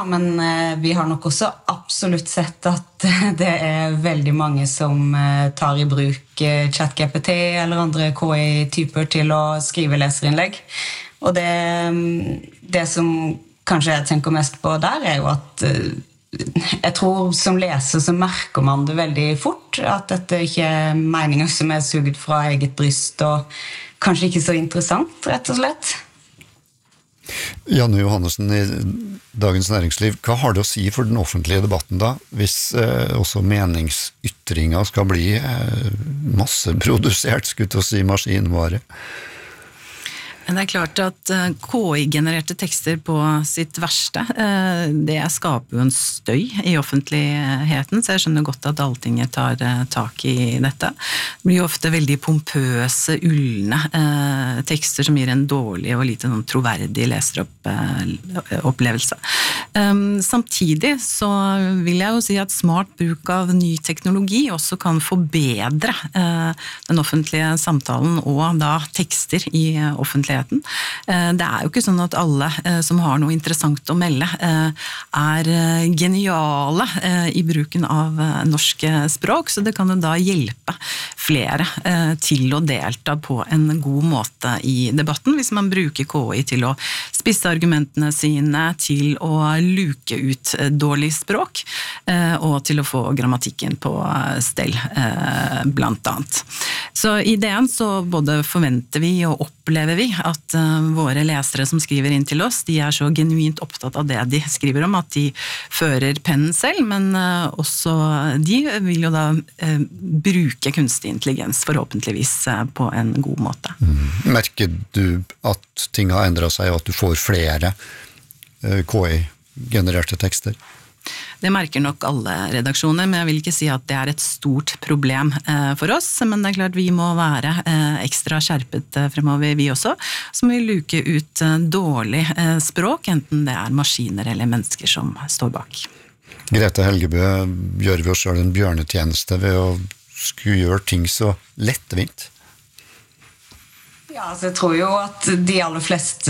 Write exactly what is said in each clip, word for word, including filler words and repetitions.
men eh, vi har nok også absolutt sett at det er veldig mange som eh, tar i bruk eh, ChatGPT eller andre K I-typer til å skrive leserinnlegg. Og det, det som kanskje jeg tenker mest på der er jo at eh, jeg tror som leser så merker man det veldig fort, at dette ikke er meninger som er suget fra eget bryst, og kanskje ikke så interessant, rett og slett. Janne Johannessen i Dagens Næringsliv, hva har det å si for den offentlige debatten da, hvis eh, også meningsytringer skal bli eh, masseprodusert, skulle til å si maskinvare? Men det er klart at K I-genererte tekster på sitt verste, det skaper jo en støy i offentligheten, så jeg skjønner godt at Alltinget tar tak i dette. Det blir jo ofte veldig pompøse, ullne tekster som gir en dårlig og lite troverdig leseropplevelse. Samtidig så vil jeg jo si at smart bruk av ny teknologi også kan forbedre den offentlige samtalen og da tekster i offentligheten. Det er jo ikke sånn at alle som har noe interessant å melde er geniale i bruken av norsk språk, så det kan jo da hjelpe flere til å delta på en god måte i debatten, hvis man bruker K I til å spisse argumentene sine, til å luke ut dårlig språk, og til å få grammatikken på stell, blant annet. Så i D N så både forventer vi og opplever vi at våre lesere som skriver inn til oss, de er så genuint opptatt av det de skriver om, at de fører pennen selv, men også de vil jo da bruke kunstig intelligens forhåpentligvis på en god måte. Mm. Merker du at ting har endret seg, og at du får flere K I-genererte tekster? Det merker nok alle redaksjoner, men jeg vil ikke si at det er et stort problem for oss, men det er klart vi må være ekstra skjerpet fremover vi også, som vil luke ut dårlig språk, enten det er maskiner eller mennesker som står bak. Grete Helgebø, gjør vi oss selv en bjørnetjeneste ved å skulle gjøre ting så lettvint? Ja, altså jeg tror jo at de aller fleste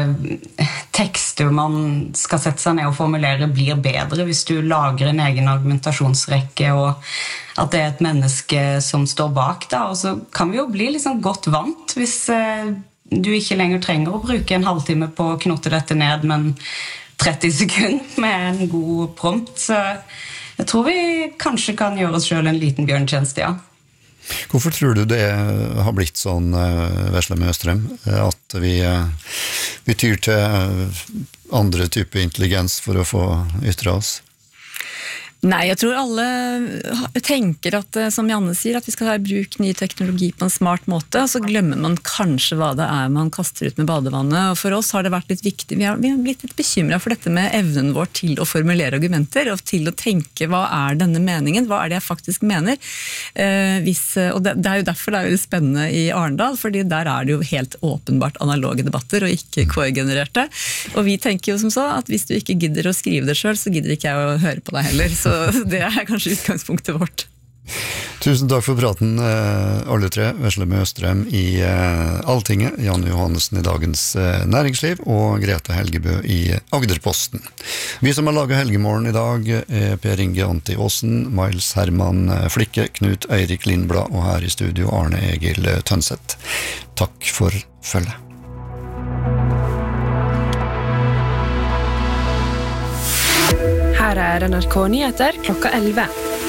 tekster man skal sette seg ned og formulere blir bedre hvis du lager en egen argumentasjonsrekke, og at det er et menneske som står bak da, og så kan vi jo bli liksom godt vant hvis du ikke lenger trenger å bruke en halvtime på å knote dette ned, men tretti sekunder med en god prompt, så jeg tror vi kanskje kan gjøre oss selv en liten bjørntjeneste, ja. Hvorfor tror du det har blitt sånn, Vesle Møstrøm, at vi, vi tyr til andre typer intelligens for å få ytre oss? Nei, jeg tror alle tenker at, som Janne sier, at vi skal ha i bruk ny teknologi på en smart måte, og så glemmer man kanskje hva det er man kaster ut med badevannet. Og for oss har det vært litt viktig, vi har, vi har blitt litt bekymret for dette med evnen vår til å formulere argumenter, og til å tenke hva er denne meningen, hva er det jeg faktisk mener. Eh, hvis, og det, det er jo derfor det er jo spennende i Arendal, fordi der er det jo helt åpenbart analoge debatter, og ikke K I-genererte. Og vi tenker jo som så, at hvis du ikke gidder å skrive det selv, så gidder ikke jeg å høre på deg heller. Så Så det er kanskje utgangspunktet vårt. Tusen takk for praten, alle tre. Vesle Møstrøm i Alltinget, Janne Johannessen i Dagens Næringsliv og Grete Helgebø i Agderposten. Vi som har laget Helgemorgen i dag er Per Inge Antti Aasen, Miles Herman Flikke, Knut Eirik Lindblad og her i studio Arne Egil Tønseth. Takk for følget. Her er N R K Nyheter klokka elleve.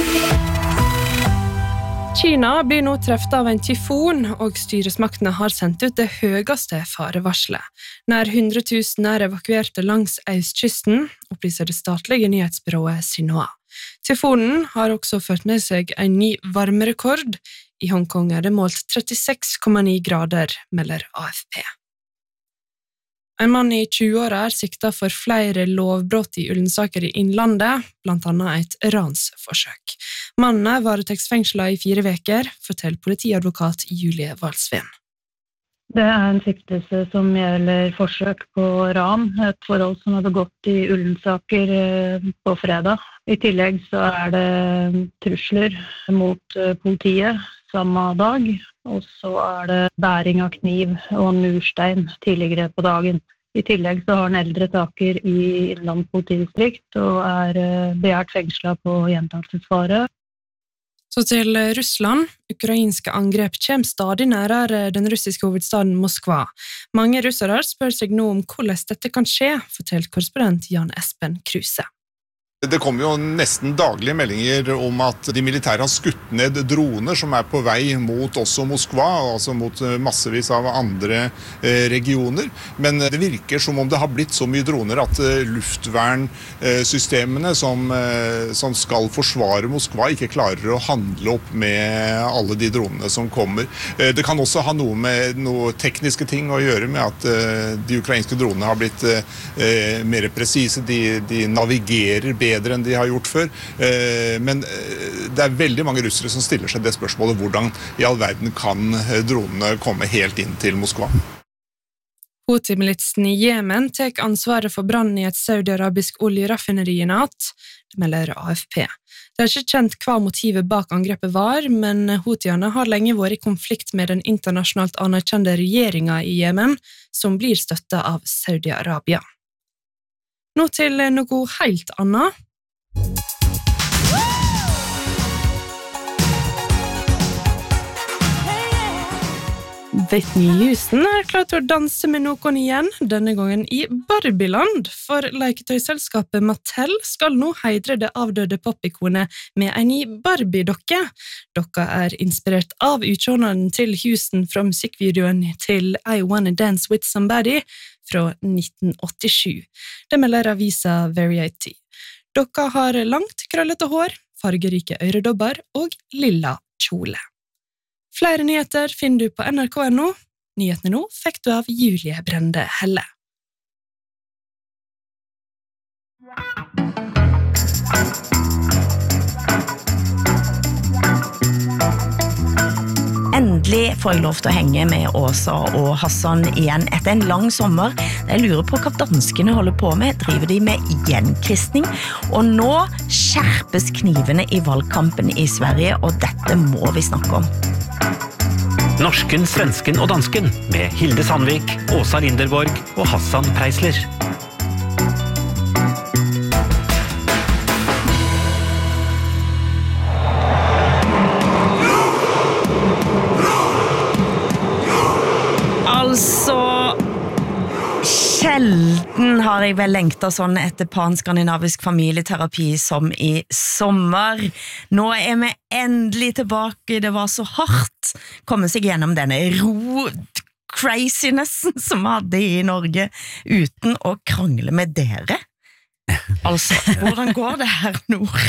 Kina blir nå treffet av en tyfon, og styresmaktene har sendt ut det høyeste farevarslet. Nær hundre tusen er evakuerte langs østkysten, opplyser det statlige nyhetsbyrået Xinhua. Tyfonen har også ført med seg en ny varmerekord. I Hongkong er det målt trettiseks komma ni grader, melder A F P. En mann i tjueåra er siktet for flere lovbrott i Ullensaker i Innlandet, blant annet et ransforsøk. Mannen er varetektsfengslet i fire veker, forteller politiadvokat Julie Valsveen. Det er en siktelse som gjelder forsøk på ran, et forhold som er begått i Ullensaker på fredag. I tillegg så er det trusler mot politiet samme dag, og så er det bæring av kniv og murstein tidligere på dagen. I tillegg så har han eldre saker i Innland politidistrikt og er eh, begjært fengslet på gjentakelsesfare. Så til Russland. Ukrainske angrep kommer stadig nærere den russiske hovedstaden Moskva. Mange russere spør seg nå om hvordan dette kan skje, forteller korrespondent Jan Espen Kruse. Det kommer jo nesten daglige meldinger om at de militære har skutt ned droner som er på vei mot også Moskva, altså mot massevis av andre regioner. Men det virker som om det har blitt så mye droner at luftvernsystemene som, som skal forsvare Moskva ikke klarer å handle opp med alle de dronene som kommer. Det kan også ha noe med noe tekniske ting å gjøre med at de ukrainske dronene har blitt mer presise, de, de navigerer bedre bedre enn de har gjort før. Men det er veldig mange russere som stiller seg det spørsmålet hvordan i all verden kan dronene komme helt inn til Moskva. Houthi-militsen i Jemen tek ansvaret for brannen i et saudi-arabisk oljeraffineri i natt, det melder A F P. Det er ikke kjent hva motivet bak angrepet var, men Houthiene har lenge vært i konflikt med den internasjonalt anerkjente regjeringen i Jemen, som blir støttet av Saudi-Arabia. Nå til noe helt annet. Whitney Houston er klar til å danse med noen igjen, denne gangen i Barbieland, for leketøyselskapet Mattel skal nå heidre det avdøde popikonet med en ny Barbie-dokke. Dokka er inspirert av utseendet til Houston fra musikkvideoen til I Wanna Dance With Somebody fra nitten åttisju. Det melder avisa Variety. Dokka har langt, krøllete hår, fargerike øredobber og lilla kjole. Flere nyheter finner du på N R K punktum no. Nyhetene nå fikk du av Julie Brende Helle. Endelig får jeg lov til å henge med Åsa og Hassan igjen etter en lang sommer. Jeg lurer på hva danskene holder på med. Driver de med gjenkristning? Og nå skjerpes knivene i valgkampen i Sverige, og dette må vi snakke om. Norsken, svensken og dansken med Hilde Sandvik, Åsa Linderborg og Hassan Preisler. Altså, sjelden har jeg vel lengtet sånn etter panskandinavisk familieterapi som i sommer. Nå er vi endelig tilbake. Det var så hardt å komme seg gjennom denne ro-crazinessen som vi hadde i Norge uten å krangle med dere. Altså, hvordan går det her, Nor?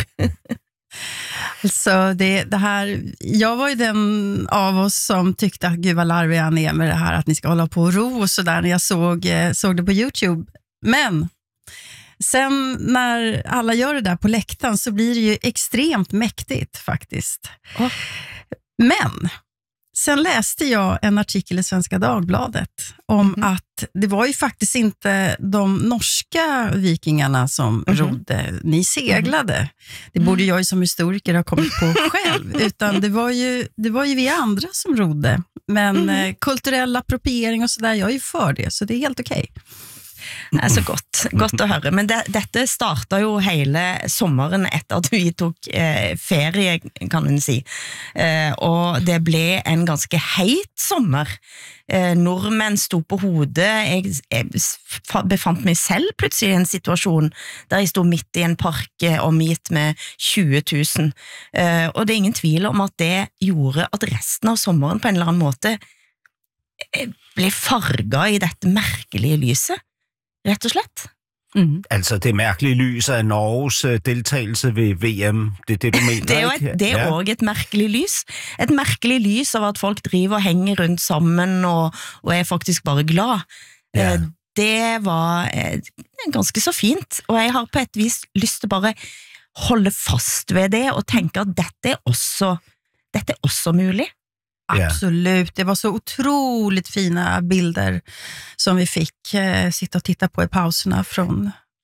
Så det, det här, jag var ju den av oss som tyckte att gud vad larvig han är med det här att ni ska hålla på och ro och så där när jag såg, såg det på YouTube. Men sen när alla gör det där på läktaren så blir det ju extremt mäktigt faktiskt. Oh. Men sen läste jag en artikel i Svenska Dagbladet om mm. att det var ju faktiskt inte de norska vikingarna som mm. rodde, ni seglade. Mm. Det borde jag ju som historiker ha kommit på själv, utan det var ju, det var ju vi andra som rodde. Men mm. eh, kulturell appropriering och sådär, jag är ju för det, så det är helt okej. Okay. Det er så godt, godt å høre. Men det, dette startet jo hele sommeren etter at vi tok eh, ferie, kan man si. Eh, og det ble en ganske heit sommer. Eh, nordmenn sto på hodet. Jeg, jeg befant meg selv plutselig i en situasjon der jeg sto midt i en park omgitt med tjue tusen. Eh, og det er ingen tvil om at det gjorde at resten av sommeren på en eller annen måte ble farget i dette merkelige lyset. Rett og slett. Mm. Altså det mærkelige lys af Norges deltagelse ved V M, det er det du mener, det er jo et, det er ja. Også et merkelig lys. Et merkelig lys av at folk driver og henger rundt sammen og, og er faktisk bare glad. Ja. Det var ganske så fint, og jeg har på et vis lyst til bare holde fast ved det og tenke at dette er også, dette er også mulig. Absolut, det var så otroligt fina bilder som vi fick eh, sitta och titta på i pauserna från,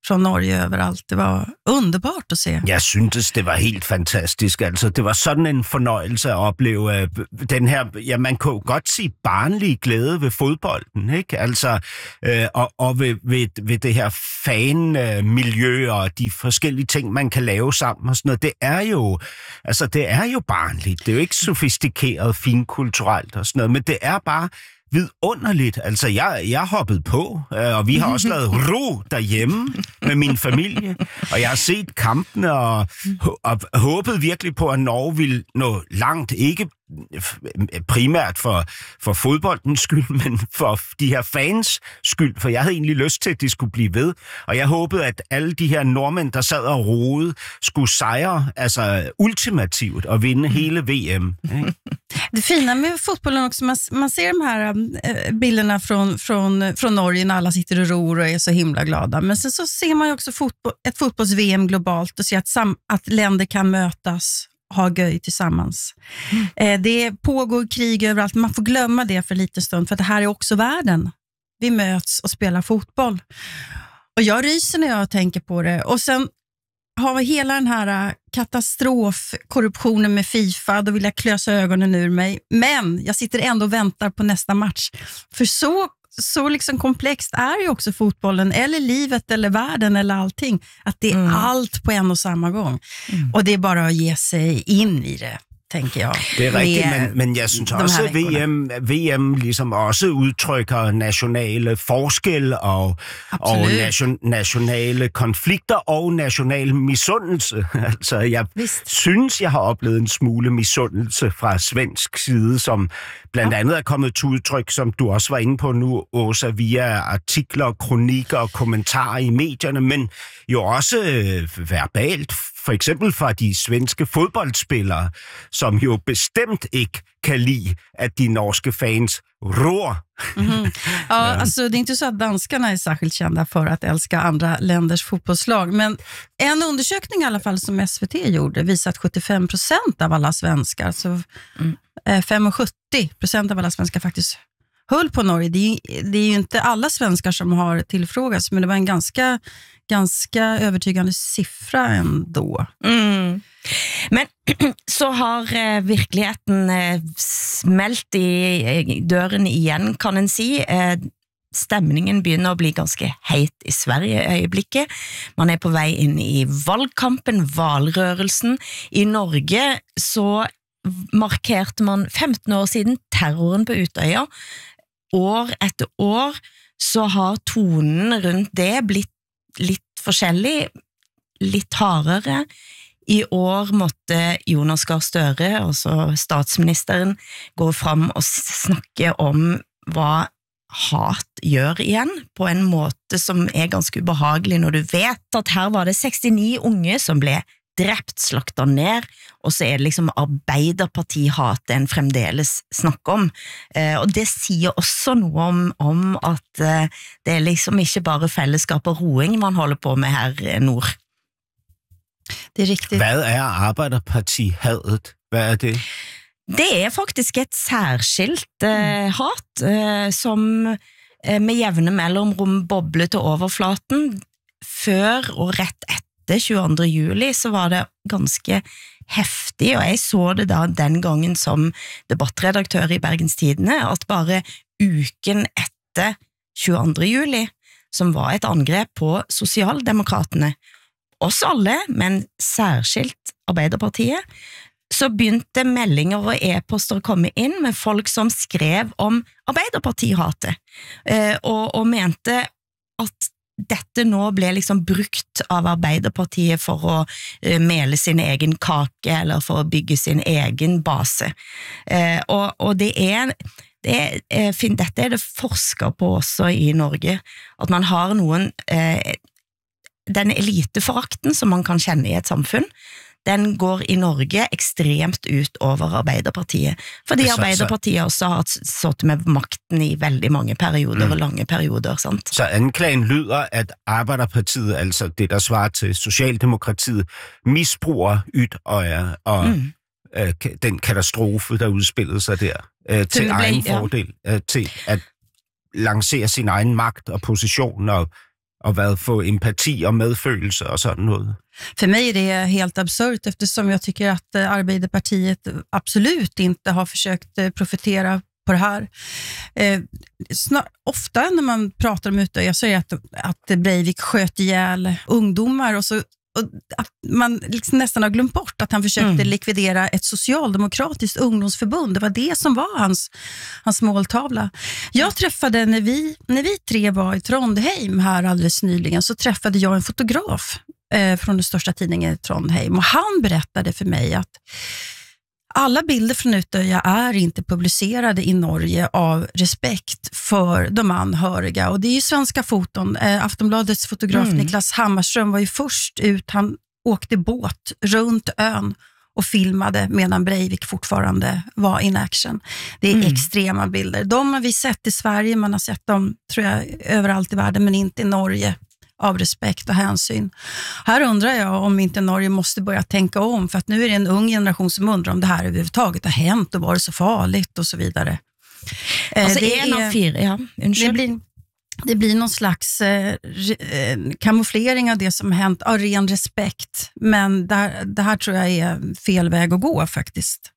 från Norge överallt. Det var underbart at se. Jeg syntes, det var helt fantastisk. Altså, det var sådan en fornøjelse at opleve uh, den her, ja, man kan jo godt sige barnlig glæde ved fodbolden, ikke? Altså, uh, og, og ved, ved, ved det her fan-miljø og de forskellige ting, man kan lave sammen og sådan noget. Det er jo, altså, det er jo barnligt. Det er jo ikke sofistikeret, finkulturelt og sådan noget, men det er bare vidunderligt. Altså, jeg, jeg hoppede på, øh, og vi har også lavet ro derhjemme med min familie, og jeg har set kampene og, og håbet virkelig på, at Norge ville nå langt, ikke primært for, for fodboldens skyld, men for de her fans skyld, for jeg havde egentlig lyst til, at de skulle blive ved, og jeg håbede, at alle de her nordmænd, der sad og roede, skulle sejre, altså ultimativt, og vinde hele V M. Ikke? Det fina med fotbollen också, man, man ser de här äh, bilderna från, från, från Norge när alla sitter och ror och är så himla glada, men sen så ser man ju också fotboll, ett fotbolls-V M globalt och ser att, sam, att länder kan mötas, ha göj tillsammans. Mm. Eh, det pågår krig överallt, man får glömma det för lite stund, för att det här är också världen. Vi möts och spelar fotboll. Och jag ryser när jag tänker på det. Och sen har vi hela den här katastrofkorruptionen med FIFA, då vill jag klösa ögonen ur mig. Men jag sitter ändå och väntar på nästa match. För så, så liksom komplext är ju också fotbollen, eller livet, eller världen, eller allting. Att det är mm. allt på en och samma gång. Mm. Och det är bara att ge sig in i det, tænker jeg. Det er rigtigt, men, men jeg synes også, at V M, V M ligesom også udtrykker nationale forskelle og, og nation, nationale konflikter og national misundelse. Altså, jeg Vist. synes, jeg har oplevet en smule misundelse fra svensk side, som blandt andet er kommet til udtryk, som du også var inde på nu, Åsa, via artikler, kronikker og kommentarer i medierne, men jo også øh, verbalt, for eksempel fra de svenske fodboldspillere, som jo bestemt ikke kan lide, at de norske fans rår. Mm-hmm. Ja, alltså det är inte så att danskarna är särskilt kända för att älska andra länders fotbollslag, men en undersökning i alla fall som S V T gjorde visar att sjuttiofem procent av alla svenskar, så mm. femhundrasjuttio procent av alla svenskar faktiskt höll på Norge. Det är, ju, det är ju inte alla svenskar som har tillfrågats, men det var en ganska, ganska övertygande siffra ändå. Mm. Men så har eh, virkeligheten eh, smelt i eh, døren igjen, kan en si. Eh, stemningen begynner å bli ganske heit i Sverige i øyeblikket. Man er på vei inn i valgkampen, valrørelsen. I Norge så markerte man femten år siden terroren på Utøya. År etter år så har tonen rundt det blitt litt forskjellig, litt hardere. I år måtte Jonas Gahr Støre, altså statsministeren, gå fram og snakke om hva hat gjør igjen, på en måte som er ganske ubehagelig når du vet at her var det sekstini unge som ble drept, slaktet ned, og så er det liksom Arbeiderparti-hat en fremdeles snakker om. Eh, og det sier også noe om, om at eh, det er liksom ikke bare fellesskap og roing man holder på med her nord. Det er riktigt. Hvad er Arbeiderparti-hadet? Hvad er det? Det er faktisk et særskilt eh, hat, eh, som eh, med jevne mellomrom bobler til overflaten. Før og rett etter tjueandre juli så var det ganske heftig, og jeg så det da den gangen som debattredaktør i Bergens Tidende, at bare uken etter tjueandre juli, som var et angrep på sosialdemokratene, oss alle, men særskilt Arbeiderpartiet, så begynte meldinger og e-poster å komme inn med folk som skrev om Arbeiderparti-hatet, eh, og, og mente at dette nå ble liksom brukt av Arbeiderpartiet for å uh, mele sin egen kake, eller for å bygge sin egen base. Uh, og, og det er, det er uh, fin, dette er det forsket på også i Norge, at man har noen, uh, den eliteforakten som man kan kjenne i et samfunn, den går i Norge ekstremt ut over Arbeiderpartiet, fordi Arbeiderpartiet også har satt med makten i veldig mange perioder, mm. og lange perioder, sant? Så anklagen lyder, at Arbeiderpartiet, altså det, der svarer til Socialdemokratiet, misbruger Utøya og mm. øh, den katastrofe, der udspillede sig der, øh, til ble, egen fordel, ja. øh, til at lancere sin egen magt og position og og hvad, få empati og medfølelse og sådan noget? För mig är det helt absurt eftersom jag tycker att Arbeiderpartiet absolut inte har försökt profitera på det här. Eh, snar, ofta när man pratar om Utöya så är det att, att Breivik sköt ihjäl ungdomar och så och att man liksom nästan har glömt bort att han försökte mm. likvidera ett socialdemokratiskt ungdomsförbund. Det var det som var hans, hans måltavla. Jag träffade, när vi, när vi tre var i Trondheim här alldeles nyligen, så träffade jag en fotograf eh, från den största tidningen i Trondheim. Och han berättade för mig att alla bilder från Utöya är inte publicerade i Norge av respekt för de anhöriga. Och det är ju svenska foton. Eh, Aftonbladets fotograf mm. Niklas Hammarström var ju först ut. Han åkte båt runt ön och filmade medan Breivik fortfarande var in action. Det är mm. extrema bilder. De har vi sett i Sverige. Man har sett dem, tror jag, överallt i världen, men inte i Norge. Av respekt och hänsyn. Här undrar jag om inte Norge måste börja tänka om, för att nu är det en ung generation som undrar om det här överhuvudtaget har hänt och var det så farligt och så vidare. Alltså det en är, av fyra, ja. Det blir, det blir någon slags eh, kamouflering av det som har hänt av ren respekt, men det här, det här tror jag är fel väg att gå faktiskt.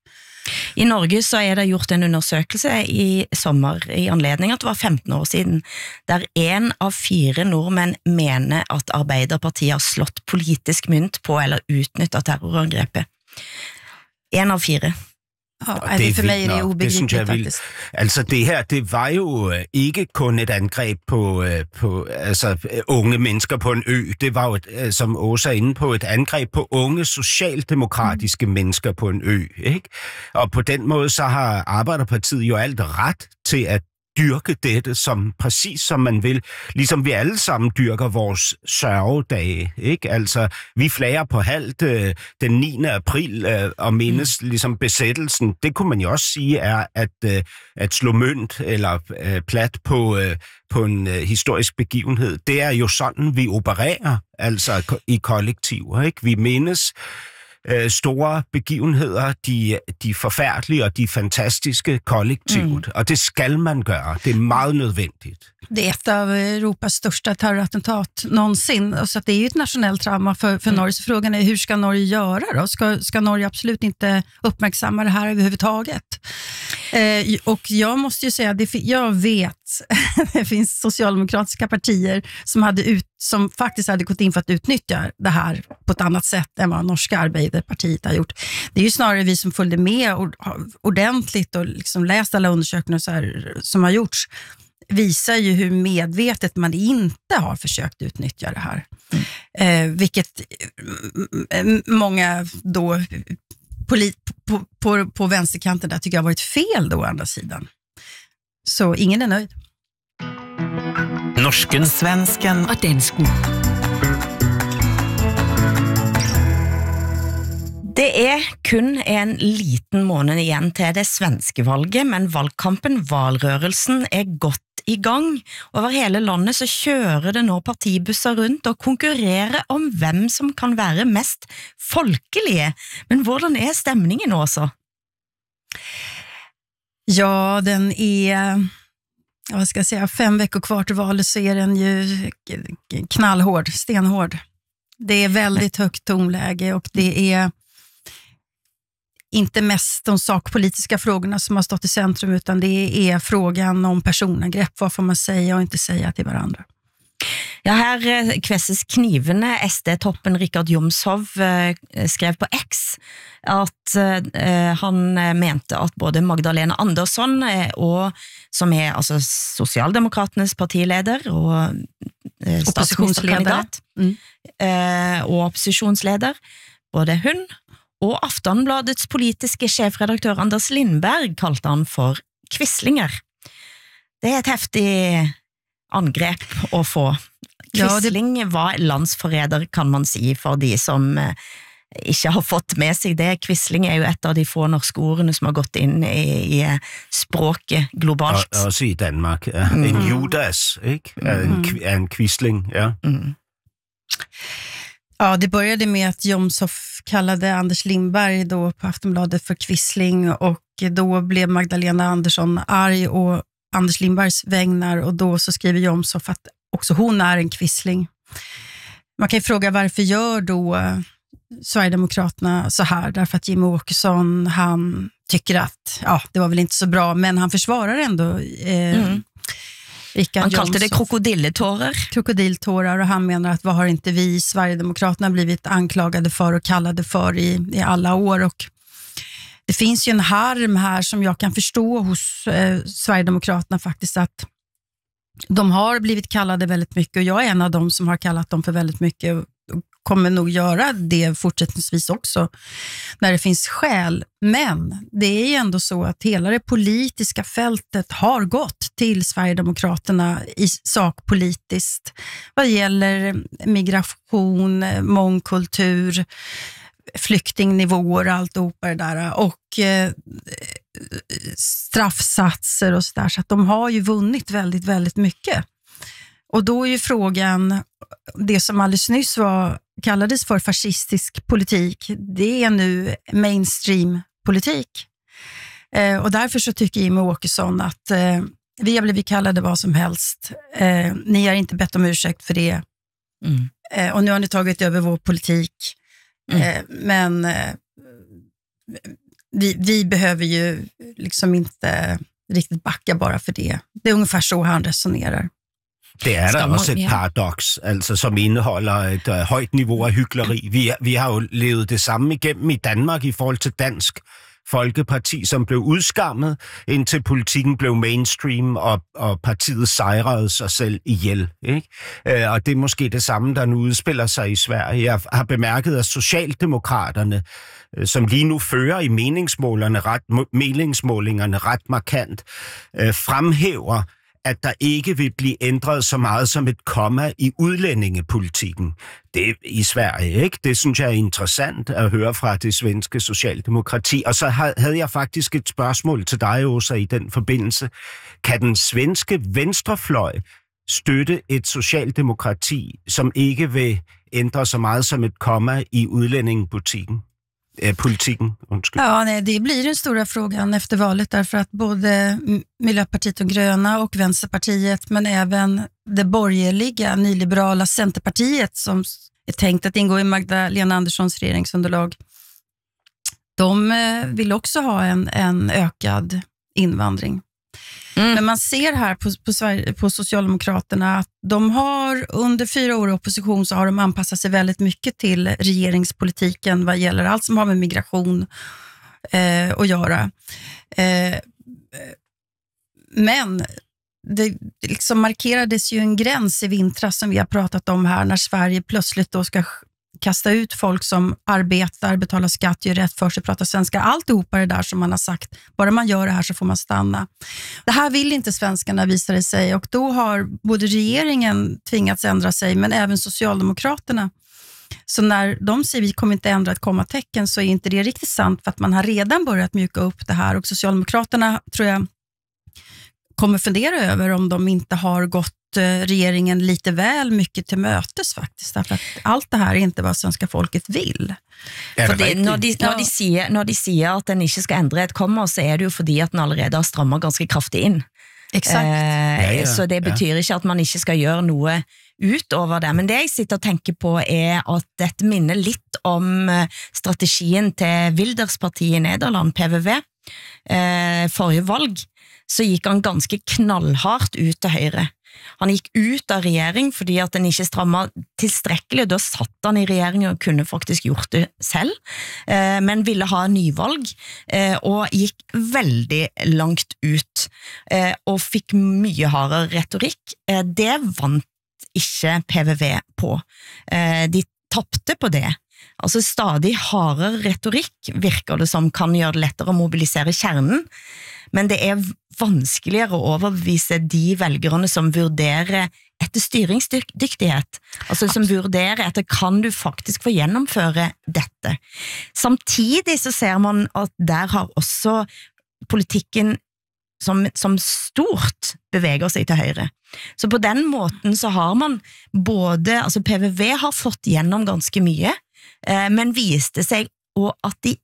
I Norge så er det gjort en undersøkelse i sommer i anledning at det var femten år siden, der en av fire nordmenn mener at Arbeiderpartiet har slått politisk mynt på eller utnyttet terrorangrepet. En av fire. Ja, det, det for mig er det ubegripeligt faktisk. Altså det her, det var jo ikke kun et angreb på, på altså, unge mennesker på en ø. Det var jo, et, som Åsa er inde på, et angreb på unge socialdemokratiske mm. mennesker på en ø. Ikke? Og på den måde så har Arbeiderpartiet jo alt ret til at dyrke dette, som præcis som man vil. Ligesom vi alle sammen dyrker vores sørgedage, ikke? Altså, vi flager på halvt øh, den niende april øh, og mindes mm. ligesom besættelsen. Det kunne man jo også sige er at, øh, at slå mønt eller øh, plat på, øh, på en øh, historisk begivenhed. Det er jo sådan, vi opererer, altså i kollektiver, ikke? Vi mindes Øh, store begivenheder, de, de forfærdelige og de fantastiske kollektivt. Mm. Og det skal man gøre. Det är meget nødvendigt. Det är ett av Europas största terrorattentat någonsin. Och så att det är ju ett nationellt trauma för, för mm. Norge. Så frågan är, hur ska Norge göra då? Ska, ska Norge absolut inte uppmärksamma det här överhuvudtaget? Eh, och jag måste ju säga, det, jag vet det finns socialdemokratiska partier som, hade ut, som faktiskt hade gått in för att utnyttja det här på ett annat sätt än vad norska Arbeiderpartiet har gjort. Det är ju snarare vi som följde med ordentligt och liksom läst alla undersökningar så här, som har gjorts, visar ju hur medvetet man inte har försökt utnyttja det här. Mm. Eh, vilket många då polit, på, på, på vänsterkanten där tycker jag har varit fel då å andra sidan. Så ingen är nöjd. Norsken, svensken og dansken. Det er kun en liten måned igjen til det svenske valget, men valgkampen, valrørelsen, er godt i gang. Over hele landet så kjører det nå partibusser rundt og konkurrerer om hvem som kan være mest folkelige. Men hvordan er stemningen også? Ja, den är, vad ska jag säga, fem veckor kvar till valet så är den ju knallhård, stenhård. Det är väldigt högt tonläge och det är inte mest de sakpolitiska frågorna som har stått i centrum, utan det är frågan om personangrepp. Vad får man säga och inte säga till varandra? Ja, her kvesses knivene. S D-toppen Richard Jomshof skrev på X at uh, han mente at både Magdalena Andersson, og, som er altså Socialdemokraternes partileder og uh, statsministerkandidat, mm. uh, og opposisjonsleder, både hun og Aftonbladets politiske chefredaktør Anders Lindberg kalte han for quislinger. Det er et heftig angrep å få. Quisling var landsforræder, kan man si, for de som eh, ikke har fått med seg det. Quisling er jo et av de få norske ordene som har gått inn i, i språket globalt. Og, også i Danmark. Ja. Mm. En Judas, ikke? En, en quisling, ja. Mm. Ja, det började med att Jomshof kallade Anders Lindberg då på Aftonbladet för quisling, och då blev Magdalena Andersson arg och Anders Lindbergs vägnar, och då så skriver Jomshof att också hon är en kvissling. Man kan ju fråga varför gör då Sverigedemokraterna så här? Därför att Jimmie Åkesson, han tycker att ja, det var väl inte så bra, men han försvarar ändå eh, mm. Richard Han kallade Jomshof. det krokodilletårar. Krokodiltårar, och han menar att vad har inte vi Sverigedemokraterna blivit anklagade för och kallade för i, i alla år, och det finns ju en harm här som jag kan förstå hos eh, Sverigedemokraterna faktiskt, att de har blivit kallade väldigt mycket, och jag är en av dem som har kallat dem för väldigt mycket och kommer nog göra det fortsättningsvis också när det finns skäl. Men det är ju ändå så att hela det politiska fältet har gått till Sverigedemokraterna i sakpolitiskt vad gäller migration, mångkultur, flyktingnivåer, alltihopa det där, och eh, straffsatser och sådär, så att de har ju vunnit väldigt, väldigt mycket. Och då är ju frågan, det som alldeles nyss var, kallades för fascistisk politik, det är nu mainstream politik. Eh, och därför så tycker Jimmie Åkesson att eh, vi har blivit kallade vad som helst. Eh, ni har inte bett om ursäkt för det. Mm. Eh, och nu har ni tagit över vår politik. Mm. Eh, men eh, vi, vi behöver ju liksom inte riktigt backa bara för det. Det är ungefär så han resonerar. Det er der også et paradoks, altså, som indeholder et uh, højt niveau af hykleri. Vi, vi har jo levet det samme igennem i Danmark i forhold til Dansk Folkeparti, som blev udskammet, indtil politikken blev mainstream, og, og partiet sejrede sig selv ihjel. Ikke? Uh, og det er måske det samme, der nu udspiller sig i Sverige. Jeg har bemærket, at Socialdemokraterne, uh, som lige nu fører i meningsmålerne ret, meningsmålingerne ret markant, uh, fremhæver, at der ikke vil blive ændret så meget som et komma i udlændingepolitikken. Det er i Sverige, ikke? Det synes jeg er interessant at høre fra det svenske socialdemokrati. Og så havde jeg faktisk et spørgsmål til dig, Åsa, i den forbindelse. Kan den svenske venstrefløj støtte et socialdemokrati, som ikke vil ændre så meget som ett komma i udlændingepolitikken? Politiken, undskyld. Ja, nej, det blir den stora frågan efter valet, därför att både Miljöpartiet och Gröna och Vänsterpartiet, men även det borgerliga nyliberala Centerpartiet som är tänkt att ingå i Magdalena Anderssons regeringsunderlag, de vill också ha en, en ökad invandring. Mm. Men man ser här på, på, Sverige, på Socialdemokraterna att de har under fyra år i opposition så har de anpassat sig väldigt mycket till regeringspolitiken vad gäller allt som har med migration eh, att göra. Eh, men det liksom markerades ju en gräns i vintras som vi har pratat om här, när Sverige plötsligt då ska kasta ut folk som arbetar, betalar skatt, gör rätt för sig, pratar svenska, alltihopa det där som man har sagt. Bara man gör det här så får man stanna. Det här vill inte svenskarna, visar det sig, och då har både regeringen tvingats ändra sig, men även Socialdemokraterna. Så när de säger vi kommer inte ändra ett kommatecken, så är inte det riktigt sant, för att man har redan börjat mjuka upp det här, och Socialdemokraterna tror jag kommer fundera över om de inte har gått regeringen lite väl mycket till mötes faktiskt, därför att allt det här är inte vad svenska folket vill. For det, når, de, når, de sier, når de sier at den ikke skal endre et komma, så er det jo fordi at den allerede har strammet ganske kraftig inn. Exakt. Eh, ja, ja, så det betyr ja. ikke at man ikke skal gjøre noe utover det. Men det jeg sitter og tenker på er at dette minner litt om strategien til Wilders-partiet i Nederland, P V V. Eh, forrige valg så gikk han ganske knallhardt ut til høyre. Han gikk ut av regjering fordi at den ikke strammet tilstrekkelig, og da satt han i regjering og kunne faktisk gjort det selv, eh, men ville ha nyvalg, eh, og gikk veldig langt ut, eh, og fikk mye hardere retorikk. Eh, det vant ikke P V V på. Eh, de tappte på det. Altså stadig hardere retorikk virker det som kan gjøre det lettere å mobilisere kjernen, men det er vanskeligere å overbevise de velgerne som vurderer etter styringsdyktighet, altså som vurderer etter kan du faktisk få gjennomføre dette. Samtidig så ser man at der har også politikken som, som stort beveger seg til høyre. Så på den måten så har man både, altså P V V har fått gjennom ganske mye, eh, men viste seg og at de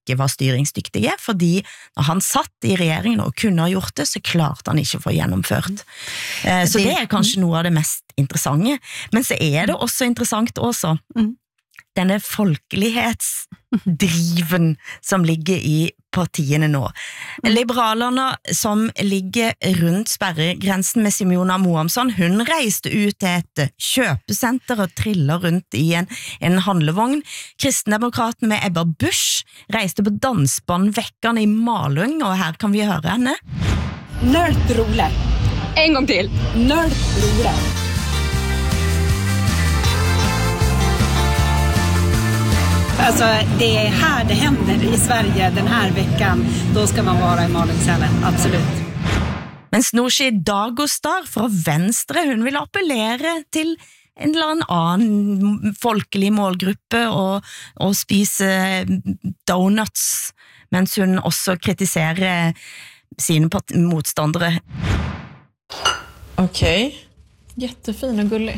ikke var styringsdyktige, fordi når han satt i regjeringen og kunne ha gjort det, så klarte han ikke å få gjennomført. Eh, så det er kanskje noe av det mest interessante. Men så er det også interessant også, denne folkelighetsdriven som ligger i partiene nå. Liberalerne som ligger rundt sperregrensen med Simona Moamson, hun reiste ut til et kjøpesenter og triller rundt i en, en handlevogn. Kristendemokraten med Ebba Busch reiste på dansbandvekkerne i Malung, og her kan vi høre henne. Nölt roligt. En gång till. Nölt roligt. Alltså, det är här det händer i Sverige den här veckan. Då ska man vara i Malungshallen, absolut. Men Nooshi Dadgostar fra Venstre, hun vil appellere til en eller annen folkelig målgruppe og, og spise donuts, mens hun også kritiserer sine motståndare. Okej, okay. Jättefin och gullig.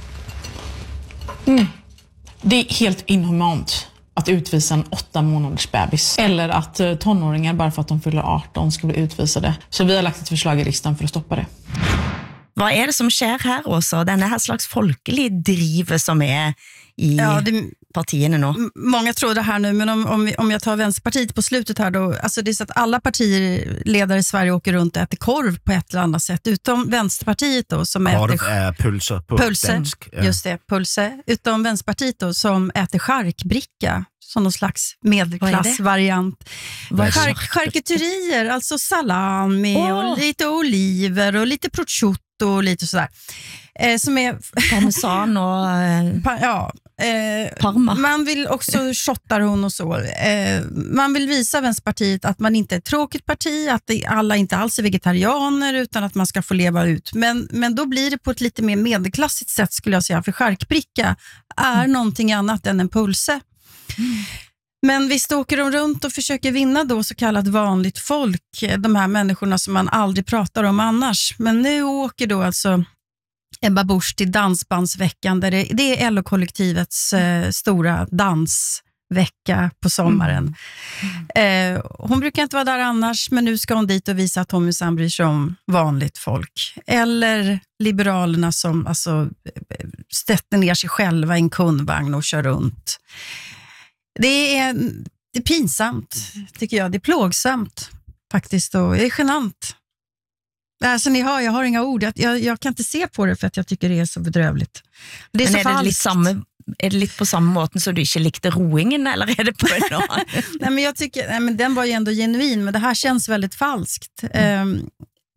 Mm. Det är helt inhumant att utvisa en åtta månaders bebis. Eller att tonåringar bara för att de fyller arton ska bli utvisade. Så vi har lagt ett förslag i riksdagen för att stoppa det. Vad är det som sker här också? Den här slags folkelig drive som är i ja, det, partierna nu. Många tror det här nu, men om, om, om jag tar Vänsterpartiet på slutet här då, alltså det är så att alla partiledare i Sverige åker runt och äter korv på ett eller annat sätt, utom Vänsterpartiet då som korv äter... är pulser på pulse, dansk. Ja. Just det, pulse. Utom Vänsterpartiet då som äter charkbricka, som någon slags medelklassvariant. Chark, charkuterier, alltså salami oh. och lite oliver och lite prosciutto och lite sådär. Eh, som är parmesan och pa, ja, eh, parma. Man vill också shottar hon och så. Eh, man vill visa Vänsterpartiet att man inte är ett tråkigt parti, att det, alla inte alls är vegetarianer utan att man ska få leva ut. Men, men då blir det på ett lite mer medelklassigt sätt skulle jag säga, för charkbricka är mm. någonting annat än en pulse. Mm. Men visst åker de runt och försöker vinna då så kallat vanligt folk, de här människorna som man aldrig pratar om annars. Men nu åker då alltså Ebba Busch till dansbandsveckan där det, det är L O-kollektivets eh, stora dansvecka på sommaren. Mm. Eh, hon brukar inte vara där annars, men nu ska hon dit och visa att hon minsann bryr sig om vanligt folk. Eller Liberalerna som alltså sätter ner sig själva i en kundvagn och kör runt. Det är, det är pinsamt, tycker jag. Det är plågsamt faktiskt och det är genant. Alltså, ni har, jag har inga ord. Jag, jag kan inte se på det för att jag tycker det är så bedrövligt. Det är men så är det, lite samma, är det lite på samma måten så du inte likte roingen eller är det på en annan? Nej, men jag tycker, nej, men den var ju ändå genuin, men det här känns väldigt falskt. Mm. Um,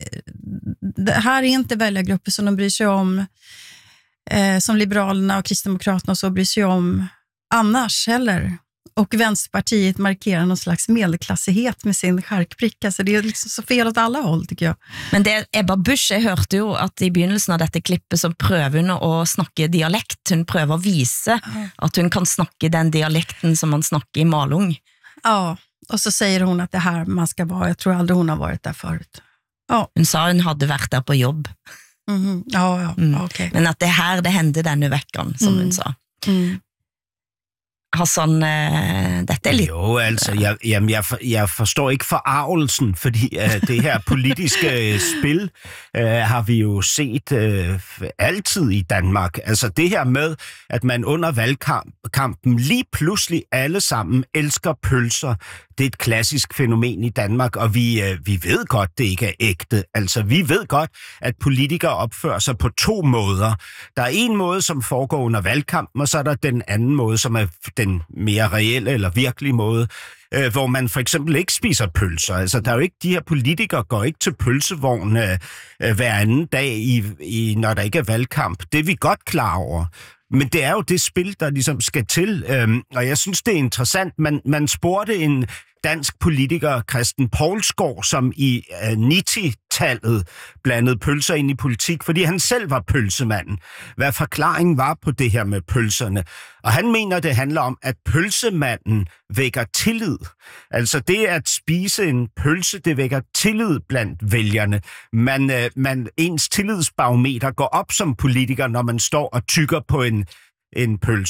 det här är inte väljargrupper som de bryr sig om, uh, som Liberalerna och Kristdemokraterna och så bryr sig om annars heller. Och Vänsterpartiet markerar någon slags medelklassighet med sin charkbricka, så det är liksom så fel åt alla håll, tycker jag. Men det Ebba Busch, jeg hørte jo at i begynnelsen av dette klippet så prøver hun å snakke dialekt. Hun prøver å vise at hun kan snakke den dialekten som man snakker i Malung. Ja, och så säger hon att det här man ska vara. Jag tror aldrig hon har varit där förut. Ja. Hun sa hun hadde vært der på jobb. Mm-hmm. Ja, ja, mm. Okay. Men at det her det hände denne veckan, som mm. hun sa. Mm. Hassan, øh, dette er lidt... Jo, altså, jeg, jamen, jeg, for, jeg forstår ikke forarvelsen, fordi øh, det her politiske øh, spil øh, har vi jo set øh, altid i Danmark. Altså det her med, at man under valgkampen lige pludselig alle sammen elsker pølser, det er et klassisk fænomen i Danmark, og vi, øh, vi ved godt, det ikke er ægte. Altså, vi ved godt, at politikere opfører sig på to måder. Der er en måde, som foregår under valgkampen, og så er der den anden måde, som er den mere reelle eller virkelige måde, øh, hvor man for eksempel ikke spiser pølser. Altså, der er jo ikke, de her politikere går ikke til pølsevogn øh, øh, hver anden dag, i, i, når der ikke er valgkamp. Det er vi godt klar over. Men det er jo det spil, der ligesom skal til, øhm, og jeg synes, det er interessant. Man, man spurgte en dansk politiker, Christen Poulsgaard, som i øh, nitti-tallet blandede pølser ind i politik, fordi han selv var pølsemanden. Hvad forklaringen var på det her med pølserne. Og han mener, det handler om, at pølsemanden vækker tillid. Altså det at spise en pølse, det vækker tillid blandt vælgerne. Man, øh, man, ens tillidsbarometer går op som politiker, når man står og tykker på en, en pølse.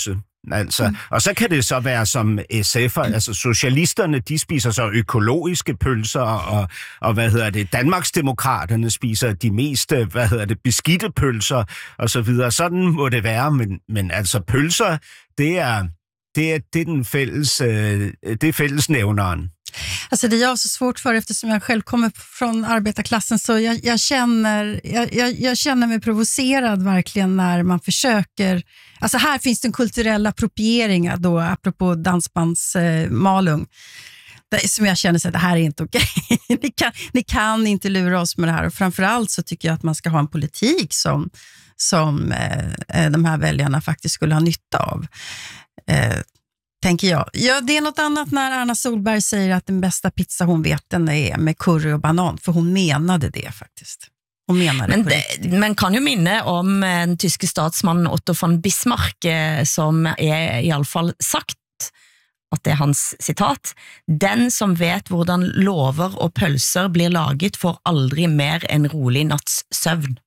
Altså, mm. Og så kan det så være som S F'er, altså socialisterne, de spiser så økologiske pølser, og, og hvad hedder det, Danmarksdemokraterne spiser de mest, hvad hedder det, beskidte pølser, og så videre. Sådan må det være, men, men altså pølser, det er, det er, det er den fælles, øh, det er fællesnævneren. Alltså det är jag så svårt för eftersom jag själv kommer från arbetarklassen så jag, jag, känner, jag, jag, jag känner mig provocerad verkligen när man försöker, alltså här finns det en kulturell appropriering då apropå dansbands eh, Malung som jag känner så att det här är inte okej. ni, kan, ni kan inte lura oss med det här och framförallt så tycker jag att man ska ha en politik som, som eh, de här väljarna faktiskt skulle ha nytta av. Eh, Tänker jag. Ja, det är något annat när Erna Solberg säger att den bästa pizza hon vet den är med curry och banan, för hon menade det faktiskt. Hon menade men, det, men kan jo minne om den tyske statsmannen Otto von Bismarck, som er i alle fall sagt, at det er hans citat, den som vet hvordan lover og pølser blir laget får aldri mer en rolig natts søvn.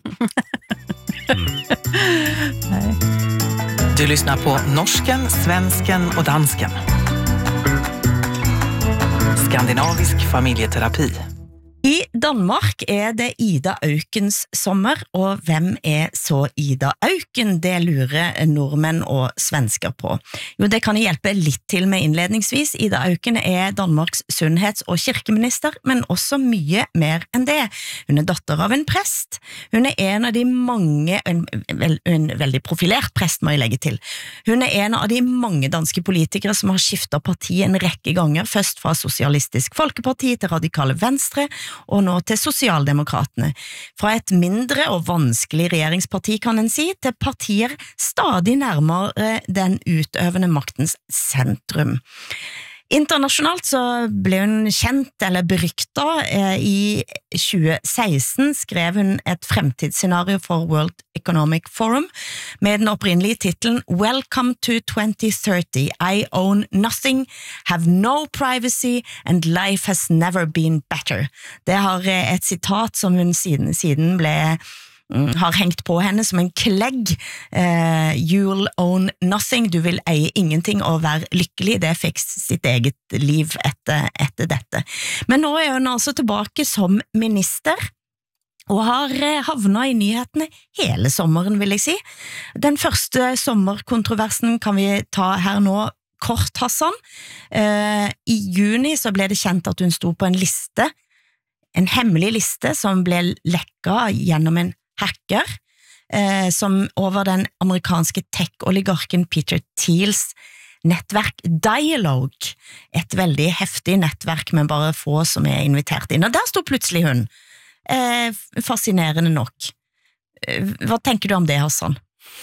Nej. Du lyssnar på norsken, svensken och dansken. Skandinavisk familjeterapi. I Danmark er det Ida Aukens sommer, og hvem er så Ida Auken? Det lurer nordmenn og svensker på. Jo, det kan jeg hjelpe litt til med innledningsvis. Ida Auken er Danmarks sunnhets- og kirkeminister, men også mye mer enn det. Hun er datter av en prest. Hun er en av de mange, en, en veldig profilert prest må jeg legge til. Hun er en av de mange danske politikere som har skiftet parti en rekke ganger, først fra Socialistisk Folkeparti til Radikale Venstre, og nå til Sosialdemokratene. Fra et mindre og vanskelig regjeringsparti kan en si, til partier stadig nærmere den utøvende maktens sentrum. Internasjonalt så ble hun kjent eller berykta. I tjue seksten skrev hun et fremtidsscenario for World Economic Forum med den opprinnelige titlen Welcome to twenty thirty. I own nothing, have no privacy and life has never been better. Det har et sitat som hun siden, siden ble har hengt på henne som en klegg. Uh, you'll own nothing, du vil eie ingenting og være lykkelig. Det fikk sitt eget liv etter, etter dette. Men nå er hun altså tilbake som minister, og har havnet i nyhetene hele sommeren, vil jeg si. Den første sommerkontroversen kan vi ta her nå kort, Hassan. Uh, I juni så ble det kjent at hun stod på en liste, en hemmelig liste som ble lekket gjennom en hacker, eh, som over den amerikanske tech-oligarken Peter Thiels nettverk Dialogue, et veldig heftig nettverk med bare få som er invitert inn. Og der stod plutselig hun. Eh, fascinerende nok. Eh, hva tenker du om det, Hassan?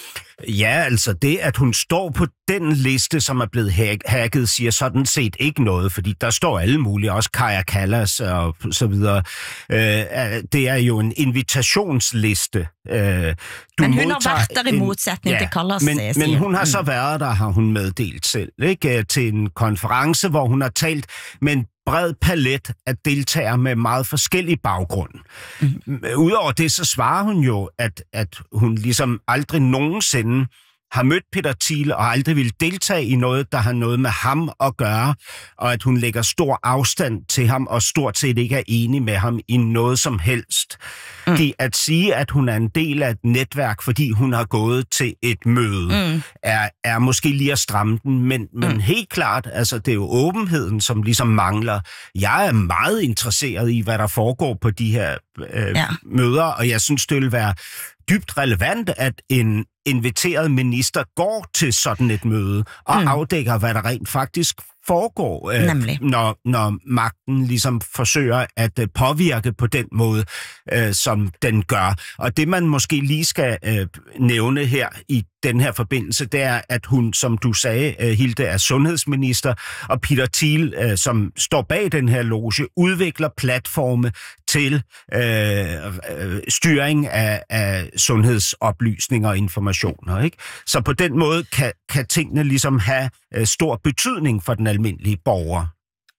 Ja, altså det, at hun står på den liste, som er blevet hacket, siger sådan set ikke noget, fordi der står alle mulige, også Kaja Kallas og så videre. Øh, det er jo en invitationsliste. Øh, du men hun har været der i modsætning ja, til Kallas. Men, men hun har så været der, har hun meddelt selv, ikke? Til en konference, hvor hun har talt med en bred palet af deltagere med meget forskellig baggrund. Mm. Udover det, så svarer hun jo, at, at hun ligesom aldrig nogensinde har mødt Peter Thiel og aldrig vil deltage i noget, der har noget med ham at gøre, og at hun lægger stor afstand til ham og stort set ikke er enig med ham i noget som helst. Mm. De, at sige, at hun er en del af et netværk, fordi hun har gået til et møde, mm. er, er måske lige at stramme den, men, men mm. helt klart, altså det er jo åbenheden, som ligesom mangler. Jeg er meget interesseret i, hvad der foregår på de her øh, ja. møder, og jeg synes, det vil være dybt relevant, at en inviteret minister går til sådan et møde og mm. afdækker, hvad der rent faktisk foregår, øh, når, når magten ligesom forsøger at øh, påvirke på den måde, øh, som den gør. Og det, man måske lige skal øh, nævne her i den her forbindelse, det er, at hun, som du sagde, øh, Hilde, er sundhedsminister, og Peter Thiel, øh, som står bag den her loge, udvikler platforme til øh, øh, styring af, af sundhedsoplysninger og informationer. Ikke? Så på den måde kan, kan tingene ligesom have øh, stor betydning for den almindelige borger.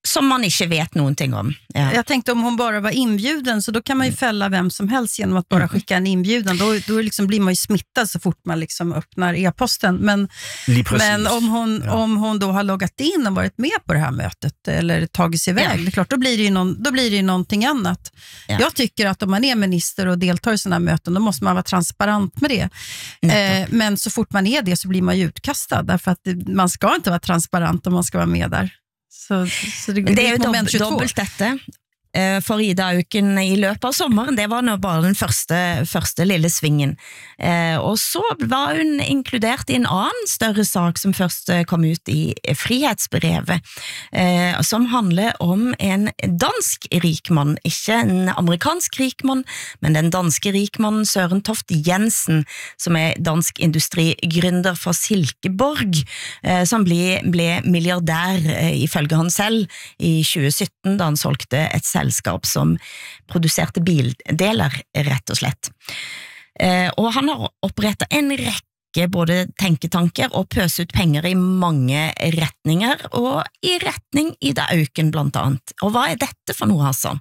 som man inte vet någonting om. Ja. Jag tänkte om hon bara var inbjuden, så då kan man ju fälla vem som helst genom att bara skicka en inbjudan. Då, då liksom blir man ju smittad så fort man liksom öppnar e-posten. Men, men om, hon, ja. om hon då har loggat in och varit med på det här mötet eller tagit sig iväg, ja. det är klart, då blir det ju, någon, då blir det ju någonting annat. Ja. Jag tycker att om man är minister och deltar i sådana här möten, då måste man vara transparent med det. Eh, men så fort man är det så blir man ju utkastad, därför att man ska inte vara transparent om man ska vara med där. Så, så det, det er jo dob- dobbelt dette. For Ida Auken i løpet av sommeren, det var nå bare den første, første lille svingen. Eh, og så var hun inkludert i en annen større sak som først kom ut i Frihetsbrevet, eh, som handler om en dansk rikmann, ikke en amerikansk rikmann, men den danske rikmannen Søren Toft Jensen, som er dansk industrigründer for Silkeborg, eh, som ble, ble milliardær eh, ifølge han selv i tjue sytten, da han solgte et selskap som produserte bildeler, rett og slett. Eh, og han har opprettet en rekke både tenketanker og pøse ut penger i mange retninger, og i retning Ida Auken blant annet. Og hva er dette for noe, Hassan?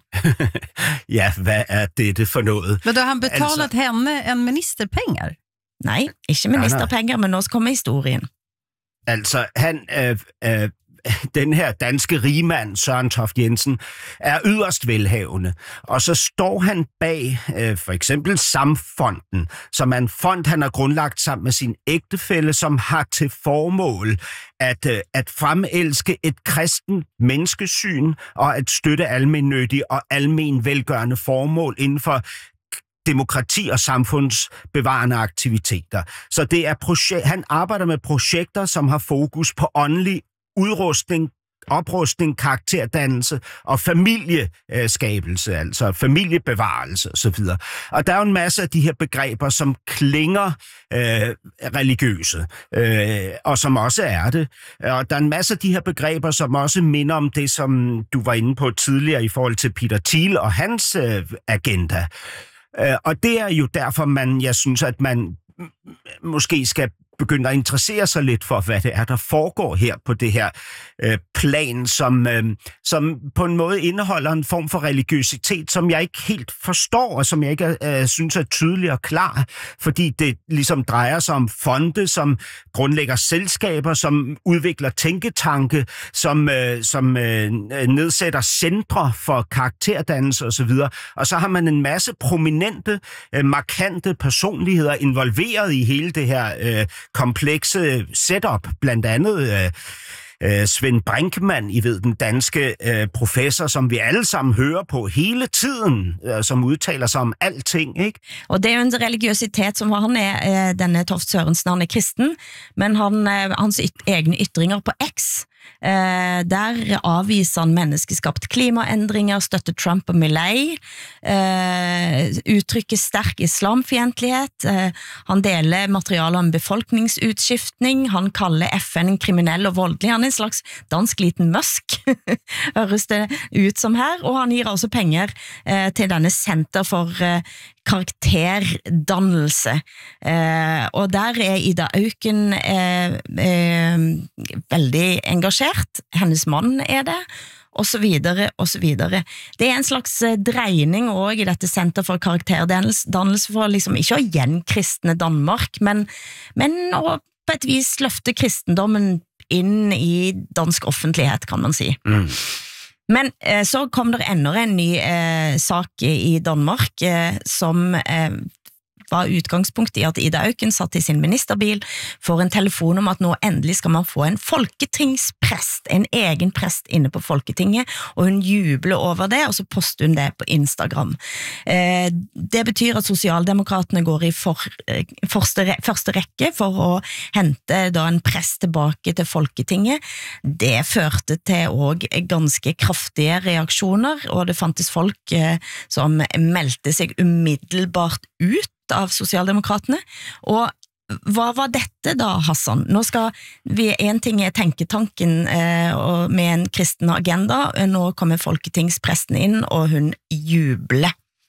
Ja, hvad er dette for noget? Men då har han betalat altså... henne en ministerpengar? Nej, ikke ministerpengar, men nå kommer historien. Altså, han... Øh, øh, den her danske rigmand, Søren Toft Jensen, er yderst velhavende, og så står han bag øh, for eksempel Samfonden, som er en fond, han har grundlagt sammen med sin ægtefælle, som har til formål at, øh, at fremelske et kristen menneskesyn og at støtte almennyttige og almen velgørende formål inden for demokrati og samfundsbevarende aktiviteter. Så det er projek- han arbejder med projekter, som har fokus på åndelig udrustning, oprustning, karakterdannelse og familieskabelse, altså familiebevarelse osv. Og der er jo en masse af de her begreber, som klinger øh, religiøse, øh, og som også er det. Og der er en masse af de her begreber, som også minder om det, som du var inde på tidligere i forhold til Peter Thiel og hans øh, agenda. Øh, og det er jo derfor, man, jeg synes, at man måske skal begynder at interessere sig lidt for, hvad det er, der foregår her på det her øh, plan, som, øh, som på en måde indeholder en form for religiøsitet, som jeg ikke helt forstår, og som jeg ikke øh, synes er tydelig og klar, fordi det ligesom drejer sig om fonde, som grundlægger selskaber, som udvikler tænketanke, som, øh, som øh, nedsætter centre for karakterdannelse osv., og så har man en masse prominente, øh, markante personligheder involveret i hele det her øh, komplekse setup, blandt andet øh, Svend Brinkmann, I ved, den danske øh, professor, som vi alle sammen hører på hele tiden, øh, som udtaler sig om alting, ikke? Og det er jo en religiøsitet, som han er, øh, denne Toft Sørensen, han er kristen, men han, øh, hans yt- egne ytringer på X, Eh, der avviser han menneskeskapt klimaændringer, støtter Trump og Milley, eh, uttrykker sterk islamfiendtlighet, eh, han deler materiale om befolkningsutskiftning, han kaller F N en kriminell og voldelig, han er en slags dansk liten Musk, høres det ut som her, og han gir også penger eh, til denne Center for eh, karakterdannelse, eh, og der er Ida Auken eh, eh, veldig engasjert, hennes mann er det, og så videre, og så videre. Det er en slags dreining også i dette Center for karakterdannelse for liksom ikke å gjenkristne Danmark, men, men å på et vis løfte kristendommen inn i dansk offentlighet, kan man si. Mm. Men eh, så kom der enda en ny eh, sak i Danmark eh, som eh, var utgangspunkt i at Ida Auken satt i sin ministerbil for en telefon om at nå endelig skal man få en folketingsprest, en egen prest inne på Folketinget, og hun jubler over det, og så poster hun det på Instagram. Eh, det betyr at Sosialdemokratene går i for, eh, første, første rekke for å hente da en prest tilbake til Folketinget. Det førte til også ganske kraftige reaksjoner, og det fantes folk eh, som meldte seg umiddelbart ut av Sosialdemokratene, og hva var dette da, Hassan? Nå skal vi, en ting er tenketanken eh, og med en kristen agenda, nå kommer folketingspresten inn, og hun jubler.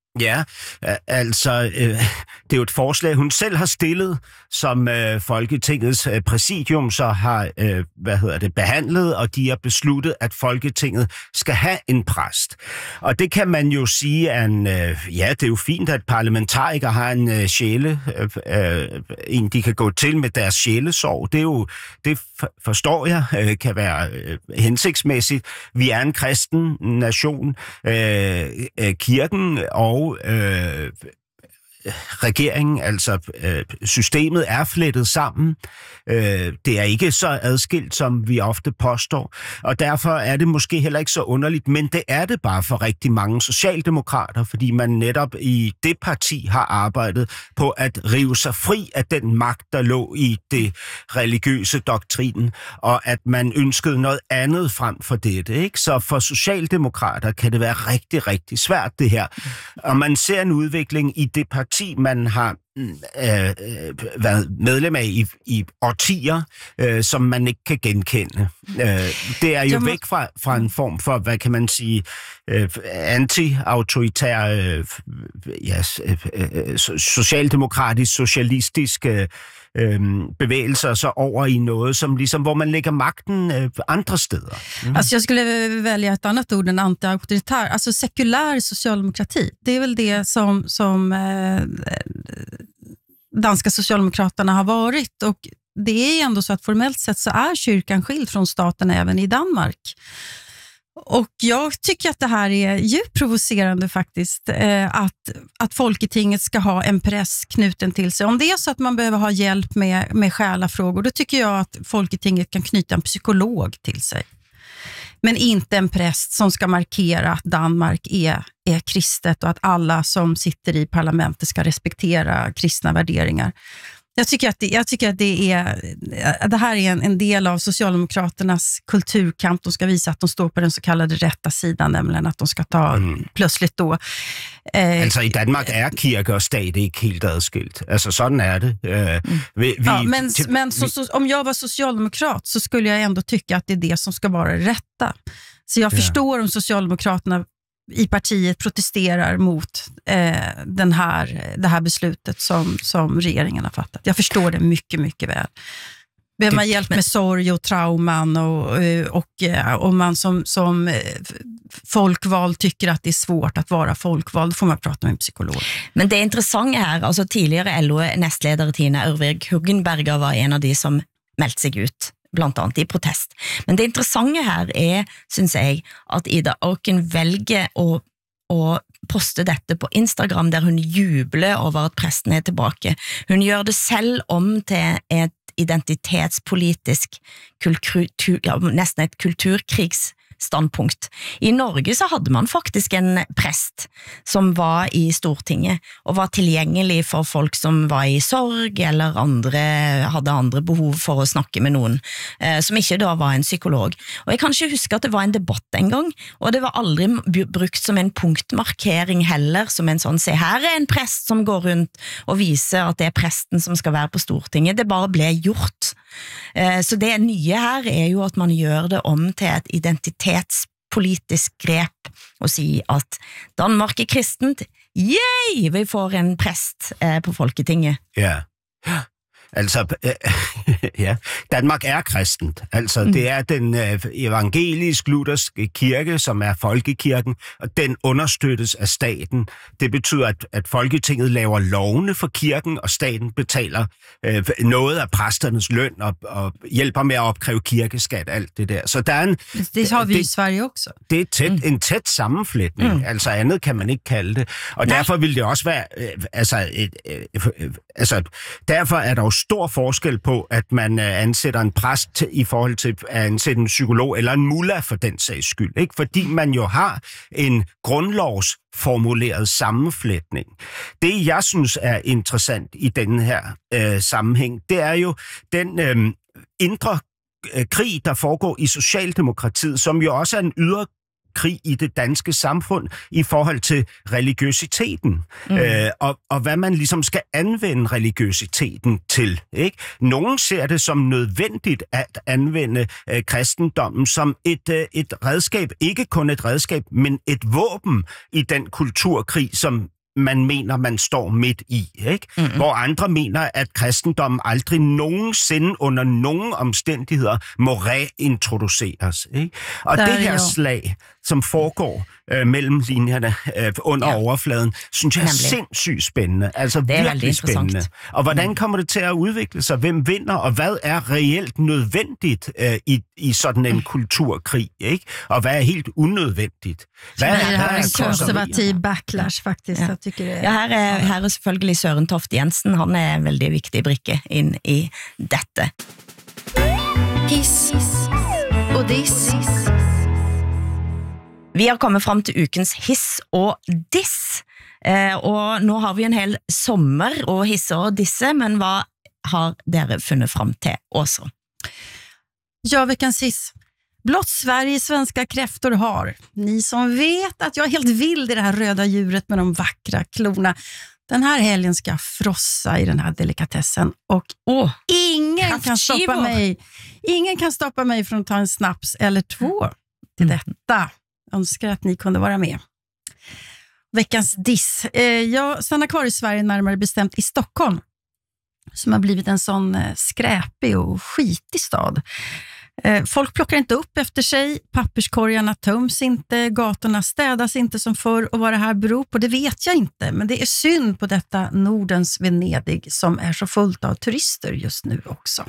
Ja, altså, øh, det er jo et forslag, hun selv har stillet, som øh, Folketingets øh, præsidium så har øh, hvad hedder det, behandlet, og de har besluttet, at Folketinget skal have en præst. Og det kan man jo sige, at en, øh, ja, det er jo fint, at parlamentarikere har en øh, sjæle, øh, øh, en de kan gå til med deres sjælesorg. Det er jo, det forstår jeg, øh, kan være øh, hensigtsmæssigt. Vi er en kristen nation, øh, øh, kirken og Øh, regeringen, altså øh, systemet er flettet sammen. Øh, det er ikke så adskilt, som vi ofte påstår, og derfor er det måske heller ikke så underligt, men det er det bare for rigtig mange socialdemokrater, fordi man netop i det parti har arbejdet på at rive sig fri af den magt, der lå i det religiøse doktrinen, og at man ønskede noget andet frem for dette, ikke? Så for socialdemokrater kan det være rigtig, rigtig svært det her. Og man ser en udvikling i det parti, man har øh, været medlem af i, i årtier, øh, som man ikke kan genkende. Øh, det er jo væk fra, fra en form for, hvad kan man sige, øh, anti-autoritær, øh, ja, øh, socialdemokratisk, socialistisk øh, bevægelser så over i noget, som ligesom, hvor man lægger magten øh, andre steder. Mm. Alltså jag skulle välja ett annat ord än anti-auktoritär. Alltså sekulär socialdemokrati. Det är väl det som, som eh, danska socialdemokraterna har varit, och det är ändå så att formellt sett så är kyrkan skild från staten även i Danmark. Och jag tycker att det här är djupt provocerande faktiskt, eh, att, att Folketinget ska ha en press knuten till sig. Om det är så att man behöver ha hjälp med, med själafrågor, då tycker jag att Folketinget kan knyta en psykolog till sig. Men inte en präst som ska markera att Danmark är, är kristet och att alla som sitter i parlamentet ska respektera kristna värderingar. Jag tycker att det, jag tycker att det, är, det här är en, en del av Socialdemokraternas kulturkamp. De ska visa att de står på den så kallade rätta sidan, nämligen att de ska ta mm. plötsligt då... Eh, altså i Danmark er kirke og stat ikke helt adskilt. Altså sådan er det. Eh, vi, vi, ja, men til, men så, så, om jag var socialdemokrat så skulle jag ändå tycka att det är det som ska vara det rätta. Så jag ja. förstår om Socialdemokraterna i partiet protesterar mot eh, den här, det här beslutet som, som regeringen har fattat. Jag förstår det mycket, mycket väl. Behöver man hjälp med sorg och trauman och, och, och man som, som folkvald tycker att det är svårt att vara folkvald, får man prata med en psykolog. Men det intressanta här, alltså tidigare L O-nästledare Tina Ørvig Huggenberger var en av de som meldte sig ut, blant annet i protest. Men det interessante her er, synes jeg, at Ida Auken velger å, å poste dette på Instagram, der hun jubler over at presten er tilbake. Hun gjør det selv om til et identitetspolitisk, kultur, ja, nesten et kulturkrigs standpunkt. I Norge så hadde man faktisk en prest som var i Stortinget og var tilgjengelig for folk som var i sorg eller andre, hadde andre behov for å snakke med noen, eh, som ikke da var en psykolog. Og jeg kan ikke huske at det var en debatt en gang, og det var aldri brukt som en punktmarkering heller, som en sånn, se her er en prest som går rundt og viser at det er presten som skal være på Stortinget. Det bare ble gjort. Eh, så det nye her er jo at man gjør det om til et identitetspolitisk grep og si at Danmark er kristent, yay, vi får en prest eh, på Folketinget. Ja, altså, ja, Danmark er kristent. Altså, mm. det er den øh, evangelisk-lutherske kirke, som er folkekirken, og den understøttes af staten. Det betyder, at, at Folketinget laver lovene for kirken, og staten betaler øh, noget af præsternes løn og, og hjælper med at opkræve kirkeskat, alt det der. Så der er en... Det har vi det, i Sverige også. Det er tæt, mm. en tæt sammenflætning. Mm. Altså, andet kan man ikke kalde det. Og Nej. derfor vil det også være... Øh, altså, et, øh, øh, altså, derfor er der jo stor forskel på, at man ansætter en præst i forhold til at ansætte en psykolog eller en mullah for den sags skyld. Ikke? Fordi man jo har en grundlovsformuleret sammenflætning. Det, jeg synes er interessant i denne her øh, sammenhæng, det er jo den øh, indre øh, krig, der foregår i Socialdemokratiet, som jo også er en ydre krig i det danske samfund i forhold til religiøsiteten, mm. øh, og, og hvad man ligesom skal anvende religiøsiteten til. Ikke? Nogen ser det som nødvendigt at anvende øh, kristendommen som et, øh, et redskab, ikke kun et redskab, men et våben i den kulturkrig, som man mener, man står midt i, ikke? Mm-hmm. Hvor andre mener, at kristendommen aldrig nogensinde under nogen omstændigheder må reintroduceres, ikke? Og der det her jo. slag, som foregår øh, mellem linjerne øh, under ja. overfladen, synes jeg er sindssygt spændende. Altså virkelig spændende. Og hvordan kommer det til at udvikle sig? Hvem vinder, og hvad er reelt nødvendigt øh, i, i sådan en kulturkrig, ikke? Og hvad er helt unødvendigt? Hvad er, det er en konservativ backlash, faktisk. Ja, jeg tycker det er. Ja, her, er, her er selvfølgelig Søren Toft Jensen. Han er en veldig viktig brikke inn i dette. Hiss og diss. Vi har kommet frem til ukens hiss og diss, eh, og nå har vi en hel sommer og hisse og disse, men hvad har dere funnet frem til også? Ja, veckans hiss. Blott Sverige svenska kräftor har. Ni som vet att jag är helt vild i det här röda djuret med de vackra klorna. Den här helgen ska jag frossa i den här delikatessen och oh, ingen kan stoppa mig. Ingen kan stoppa mig från att ta en snaps eller två till detta. Önskar att ni kunde vara med. Veckans diss. Eh, jag stannar kvar i Sverige, närmare bestämt i Stockholm. Som har blivit en sån eh, skräpig och skitig stad. Eh, folk plockar inte upp efter sig. Papperskorgarna töms inte. Gatorna städas inte som förr. Och vad det här beror på, det vet jag inte. Men det är synd på detta Nordens Venedig som är så fullt av turister just nu också.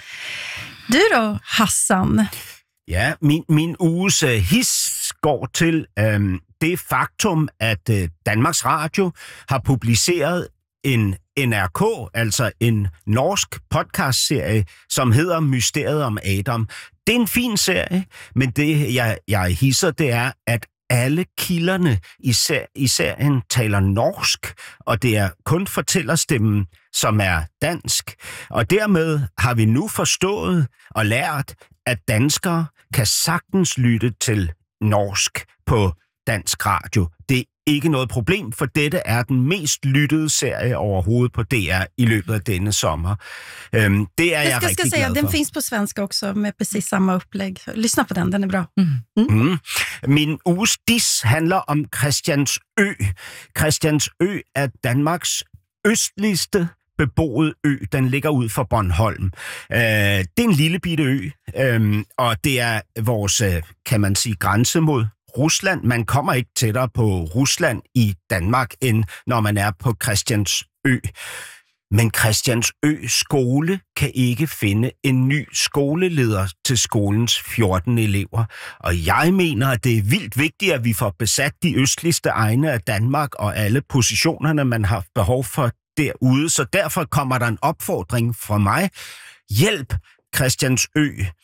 Du då, Hassan? Ja, min, min uges uh, his går til um, det faktum, at uh, Danmarks Radio har publiceret en N R K, altså en norsk podcastserie, som hedder Mysteriet om Adam. Det er en fin serie, men det, jeg, jeg hisser, det er, at alle kilderne i, ser, i serien taler norsk, og det er kun fortællerstemmen, som er dansk. Og dermed har vi nu forstået og lært, at danskere kan sagtens lytte til norsk på dansk radio. Det er ikke noget problem, for dette er den mest lyttede serie overhovedet på D R i løbet af denne sommer. Øhm, det er jeg, jeg ska, rigtig ska säga, glad for. Den finns på svenska också med precis samma upplägg. Lyssna på den, den är bra. Mm. Mm. Mm. Min uges diss handler om Christiansø. Christiansø er Danmarks østligste beboet ø, den ligger ud for Bornholm. Øh, det er en lille bitte ø, øh, og det er vores, øh, kan man sige, grænse mod Rusland. Man kommer ikke tættere på Rusland i Danmark, end når man er på Christiansø. Men Christiansø skole kan ikke finde en ny skoleleder til skolens fjorten elever. Og jeg mener, at det er vildt vigtigt, at vi får besat de østligste egne af Danmark og alle positionerne, man har behov for derude. Så derfor kommer der en opfordring fra mig. Hjælp Christiansø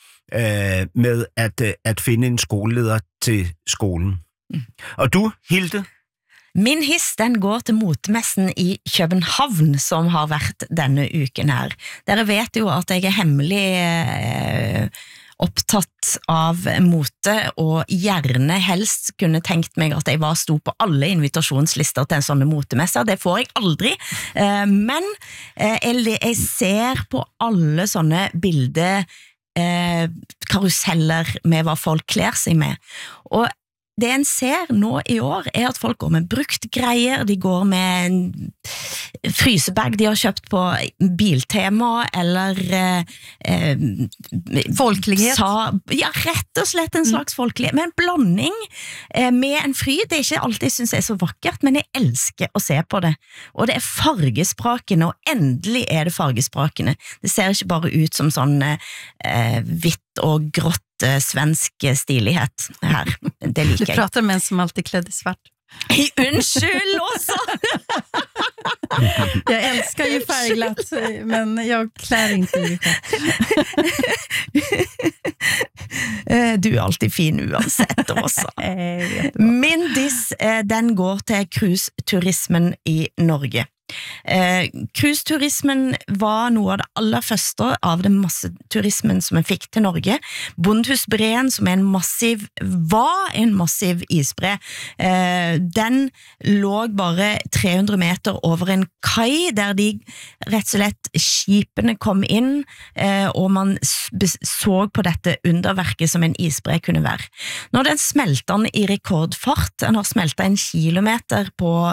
øh, med at, øh, at finde en skoleleder til skolen. Mm. Og du, Hilde? Min hiss, den går til motemessen i København, som har vært denne uken her. Dere vet jo at jeg er hemmelig eh, opptatt av mote, og gjerne helst kunne tenkt meg at jeg var stod på alle invitasjonslister til en sånne motemesser. Det får jeg aldri, eh, men eh, jeg, jeg ser på alle sånne bilder, eh, karuseller med hva folk klæder seg med, og det en ser nå i år er at folk går med brukt greier, de går med en frysebag de har kjøpt på Biltema, eller eh, folkelighet. Sa, ja, rett og slett en slags folkelighet, med en blanding eh, med en fryd. Det er ikke alltid jeg synes er så vakkert, men jeg elsker å se på det. Og det er fargesprakende, og endelig er det fargesprakende. Det ser ikke bare ut som sånn eh, hvitt og grått svensk stilighet her. Det liker jeg. Du prater med en som alltid klädd i svart. Unnskyld også! Jag älskar ju färgglatt, men jag klär inte i det. Du er alltid fin uansett også. Min diss, den går til cruiseturismen i Norge. Eh, cruiseturismen var noe av det aller første av den masseturismen som en fikk til Norge. Bondhusbreen, som er en massiv, var en massiv isbre, eh, den lå bare tre hundre meter over en kai, der de rett og slett skipene kom inn, eh, og man så på dette underverket som en isbre kunne være. Når den smelter den i rekordfart, den har smeltet en kilometer på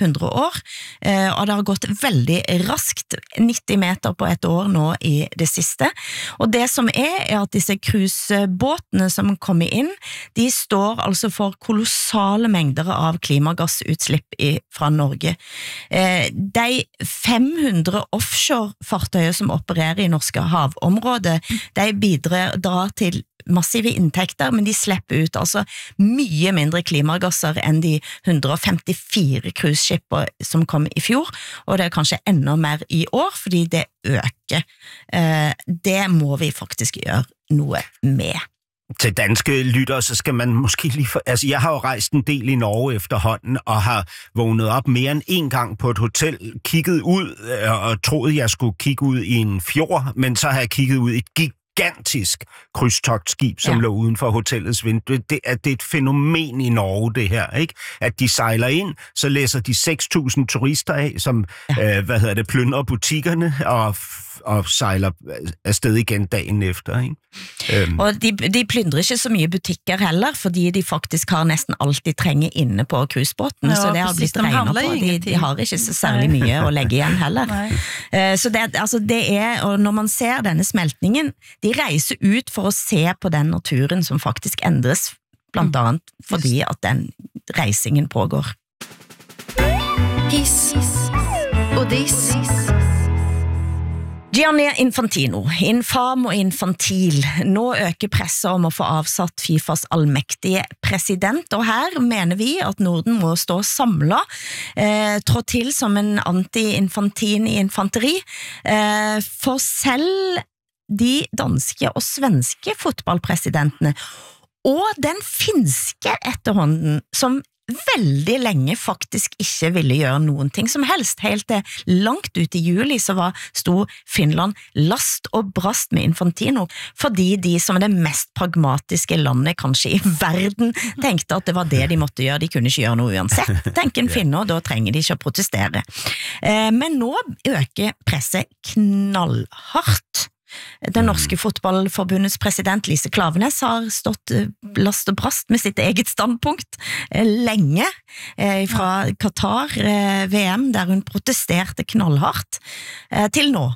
hundre år, og det har gått veldig raskt, nitti meter på et år nå i det siste. Og det som er, er at disse cruisebåtene som kommer inn, de står altså for kolossale mengder av klimagassutslipp i, fra Norge. De fem hundre offshore-fartøyer som opererer i norske havområder, de bidrar drar til massive inntekter, men de slipper ut altså mye mindre klimagasser enn de one hundred fifty-four cruiseskipper som kom i fjor, og det er kanskje enda mer i år, fordi det øker. Det må vi faktisk gjøre noe med. Til danske lyttere, så skal man måske lige... For, altså, jeg har jo rejst en del i Norge efterhånden, og har vågnet op mere end en gang på et hotel, kigget ud, og troede, jeg skulle kigge ud i en fjord, men så har jeg kigget ud i et gig gigantisk krydstogtskib, som ja. lå uden for hotellets vindue. Det er, det er et fænomen i Norge, det her, ikke? At de sejler ind, så læser de seks tusind turister af, som, ja. øh, hvad hedder det, plyndrer butikkerne og, og sejler afsted igen dagen efter, ikke? Um. Og de, de plyndrer ikke så mye butikker heller, fordi de faktisk har næsten alt de trænger inde på cruisebåten, ja, så det har blitt regnet på. De, de har ikke så særlig mye at lægge igjen heller. Uh, så det, altså, det er, og når man ser denne smeltningen, de reiser ut for at se på den naturen som faktisk ændres, blandt andet fordi at den reisingen pågår. Hiss og diss. Gianni Infantino, infam og infantil. Nå øker presset om å få avsatt FIFAs allmektige president, og her mener vi at Norden må stå samlet, eh, trå til som en anti-infantin i infanteri, eh, for selv de danske og svenske fotballpresidentene, og den finske etterhånden, som veldig lenge faktisk ikke ville gjøre noen ting som helst. Helt til langt ut i juli så var, stod Finland last og brast med Infantino, fordi de som er det mest pragmatiske landet kanskje i verden tenkte at det var det de måtte gjøre, de kunne ikke gjøre noe uansett, tenker en finne, og da trenger de ikke å protestere. Men nå øker presset knallhardt. Den norske fotballforbundets president Lise Klaveness har stått last og brast med sitt eget standpunkt lenge fra Qatar V M, der hun protesterte knallhardt, til nå.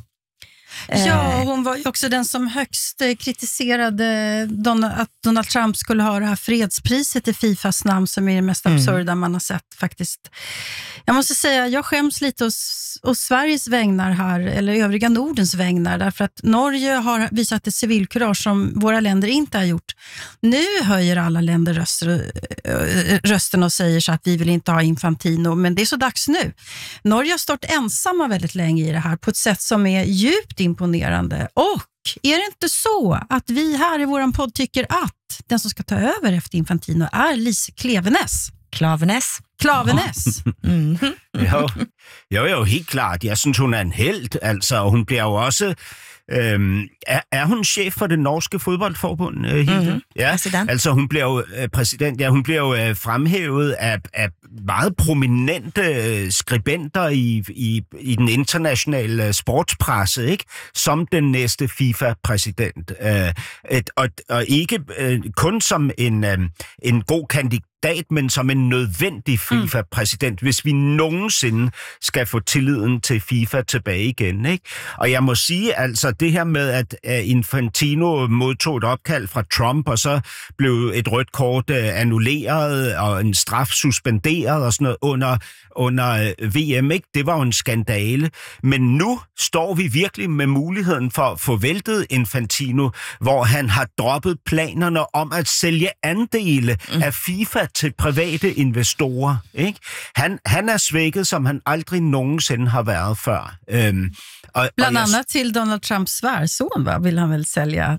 Ja, hon var ju också den som högst kritiserade Donald, att Donald Trump skulle ha det här fredspriset i FIFAs namn, som är det mest absurda mm. man har sett faktiskt. Jag måste säga, jag skäms lite hos, hos Sveriges vägnar här, eller övriga Nordens vägnar, därför att Norge har visat ett civilkurage som våra länder inte har gjort. Nu höjer alla länder röster, rösten och säger så att vi vill inte ha Infantino, men det är så dags nu. Norge har stått ensamma väldigt länge i det här på ett sätt som är djupt imponerande. Och är det inte så att vi här i våran podd tycker att den som ska ta över efter Infantino är Lise Klaveness? Klaveness. Klaveness. Mm-hmm. jo, jo, jo, helt klart. Jeg synes, hun er en helt, altså, og hun bliver jo også... Øhm, er, er hun chef for det norske fodboldforbund, øh, mm-hmm. ja, præsident. Altså hun bliver jo øh, præsident, ja, hun bliver jo øh, fremhævet af, af meget prominente øh, skribenter i, i, i den internationale øh, sportspresse, ikke? Som den næste FIFA-præsident. Øh, et, og, og ikke øh, kun som en, øh, en god kandidat, men som en nødvendig FIFA-præsident, mm. hvis vi nogensinde skal få tilliden til FIFA tilbage igen, ikke? Og jeg må sige, altså det her med, at Infantino modtog et opkald fra Trump, og så blev et rødt kort annulleret, og en straf suspenderet og sådan noget under, under V M, ikke? Det var jo en skandale. Men nu står vi virkelig med muligheden for at få væltet Infantino, hvor han har droppet planerne om at sælge andele mm. af FIFA til private investorer, ikke? Han, han er svækket, som han aldrig nogensinde har været før. Øhm, og, Bland og annat jeg... til Donald Trumps svärson, va? Vil han vel sælge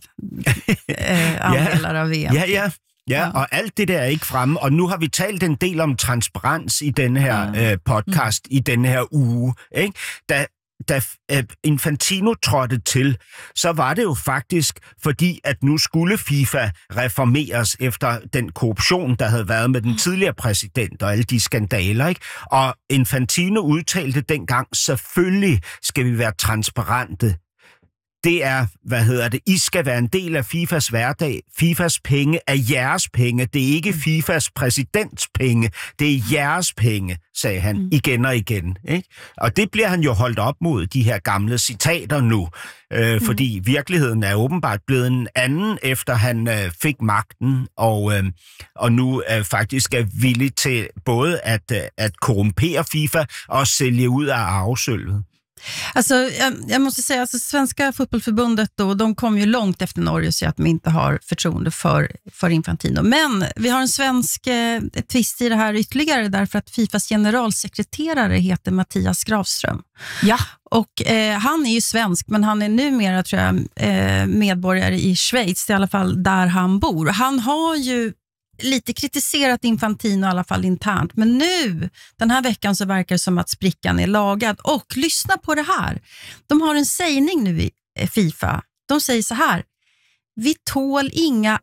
øh, andeler af V M? Ja, ja. Ja, og alt det der er ikke fremme, og nu har vi talt en del om transparens i denne her ja. øh, podcast, mm. i denne her uge, ikke? Da Da Infantino trådte til, så var det jo faktisk fordi, at nu skulle FIFA reformeres efter den korruption, der havde været med den tidligere præsident og alle de skandaler, ikke? Og Infantino udtalte dengang, selvfølgelig skal vi være transparente. det er, hvad hedder det, I skal være en del af FIFAs hverdag. FIFAs penge er jeres penge. Det er ikke FIFAs præsidents penge. Det er jeres penge, sagde han mm. igen og igen. Ikke? Og det bliver han jo holdt op mod, de her gamle citater nu. Øh, mm. Fordi virkeligheden er åbenbart blevet en anden, efter han øh, fik magten, og, øh, og nu øh, faktisk er villig til både at, øh, at korrumpere FIFA og sælge ud af arvesølvet. Alltså, jag, jag måste säga, alltså, Svenska fotbollförbundet då, de kom ju långt efter Norge och säger att de inte har förtroende för, för Infantino. Men vi har en svensk eh, twist i det här ytterligare, därför att FIFAs generalsekreterare heter Mattias Gravström. Ja. Och eh, han är ju svensk, men han är numera, tror jag, eh, medborgare i Schweiz, i alla fall där han bor. Han har ju lite kritiserat Infantino i alla fall internt, men nu, den här veckan, så verkar det som att sprickan är lagad. Och lyssna på det här. De har en sägning nu i FIFA. De säger så här: vi tål inga